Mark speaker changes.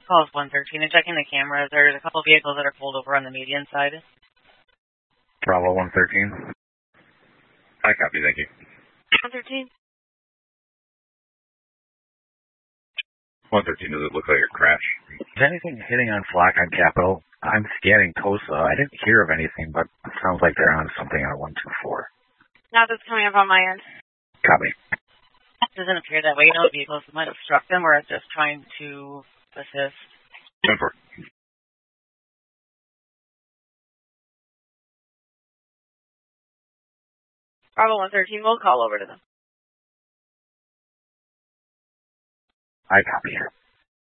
Speaker 1: Calls 113 and checking the cameras. There's a couple vehicles that are pulled over on the median side.
Speaker 2: Bravo 113.
Speaker 3: I copy, thank you.
Speaker 1: 113?
Speaker 3: 113, does it look like a crash?
Speaker 2: Is anything hitting on Flock on Capitol? I'm scanning TOSA. I didn't hear of anything, but it sounds like they're on something on 124.
Speaker 1: Nothing's coming up on my end.
Speaker 2: Copy.
Speaker 1: It doesn't appear that way. No vehicles might have struck them or just trying to assist.
Speaker 3: 10-4.
Speaker 1: Bravo 113, we'll call over to them.
Speaker 2: I copy.